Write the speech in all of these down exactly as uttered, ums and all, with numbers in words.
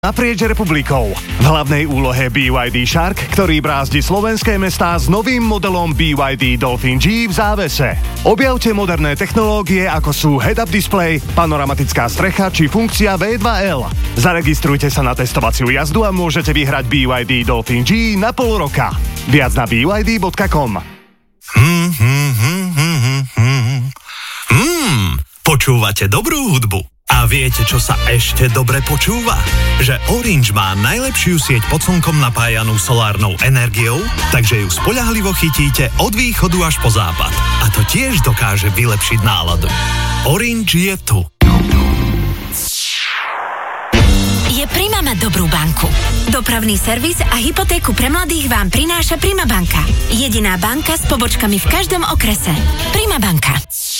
naprieč republikou. V hlavnej úlohe bé vaj dé Shark, ktorý brázdi slovenské mestá s novým modelom bé vaj dé Dolphin G v závese. Objavte moderné technológie ako sú head-up display, panoramatická strecha či funkcia vé dva el. Zaregistrujte sa na testovaciu jazdu a môžete vyhrať bé vaj dé Dolphin G na pol roka. Viac na bé vaj dé bodka com. Hmm, hmm, hmm, hmm, hmm. Hmm, počúvate dobrú hudbu. A viete, čo sa ešte dobre počúva? Že Orange má najlepšiu sieť pod slnkom napájanú solárnou energiou, takže ju spoľahlivo chytíte od východu až po západ. A to tiež dokáže vylepšiť náladu. Orange je tu. Je Prima mať dobrú banku. Dopravný servis a hypotéku pre mladých vám prináša Prima banka. Jediná banka s pobočkami v každom okrese. Prima banka.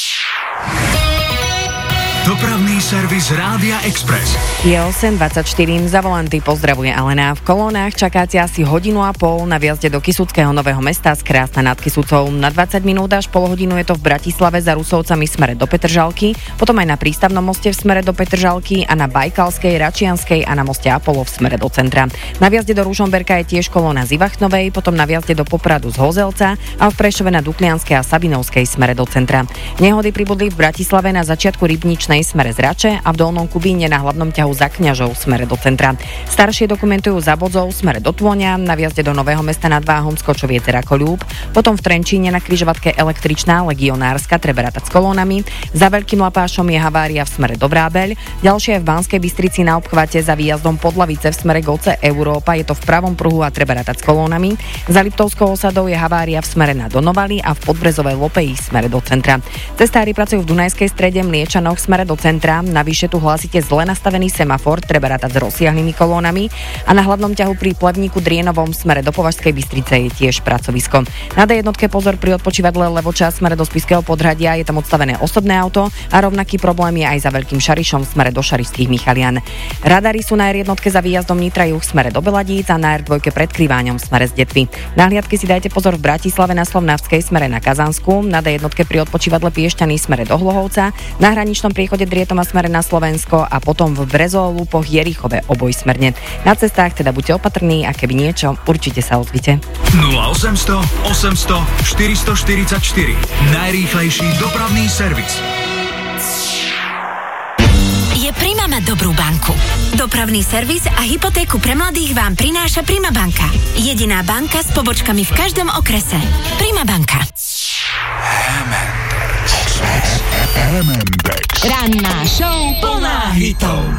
Dopravný servis Rádia Express. Je osem dvadsaťštyri, za volanty pozdravuje Alena. V kolónach čakáte asi hodinu a pol na vjazde do Kysuckého Nového Mesta z Krásna nad Kysucou. Na dvadsať minút až pol hodinu je to v Bratislave za Rusovcami smere do Petržalky, potom aj na Prístavnom moste v smere do Petržalky a na Bajkalskej, Račianskej a na moste Apollo v smere do centra. Na vjazde do Ružomberka je tiež kolóna z Ivachnovej, potom na vjazde do Popradu z Hozelca a v Prešove na Duklianskej a Sabinovskej smere do centra. Nehody pribudli v Bratislave na začiatku Rybničnej smere z Rače a v Dolnom Kubíne na hlavnom ťahu za Kňažov smere do centra. Staršie dokumentujú za Bodzov smere do Tôňa, na vjazde do Nového Mesta nad Váhom Skočoviec Rakoľúb, potom v Trenčíne na križovatke električná Legionárska treba rátať s kolónami, za Veľkým Lapášom je havária v smere do Vrábeľ, ďalšie je v Banskej Bystrici na obchvate za výjazdom Podlavice v smere Goce Európa, je to v pravom pruhu a treba rátať s kolónami, za Liptovskou osadou je havária v smere na Donovali a v Podbrezovej Lopeji v smere do centra. Cestári pracujú v Dunajskej Strede, Mliečanoch smer do centra, navyše tu hlásite zle nastavený semafor, treba rátať s rozsiahlymi kolónami a na hlavnom ťahu pri Plevníku Drienovom smere do Považskej Bystrice je tiež pracovisko. Na dé jednotke pozor pri odpočívadle Levočas smere do Spišského Podhradia, je tam odstavené osobné auto a rovnaký problém je aj za Veľkým Šarišom smere do Šarišských Michalian. Radary sú na er jednotke za výjazdom Nitra Juh smere do Beladíc a na er dva pred Kriváňom smere z Detvy. Na hliadke si dajte pozor v Bratislave na Slovnavskej smere na Kazansku, na dé jednotke pri odpočívadle Piešťany smere do Hlohovca, na hraničnom priechode Drietoma smere na Slovensko a potom v Brezolúpoch Jerichove obojsmerne. Na cestách teda buďte opatrní a keby niečo, určite sa ozvite. nula osemsto osemsto štyristoštyridsaťštyri. Najrýchlejší dopravný servis. Je Prima mať dobrú banku. Dopravný servis a hypotéku pre mladých vám prináša Prima banka. Jediná banka s pobočkami v každom okrese. Prima banka. Ranná show plná hitov.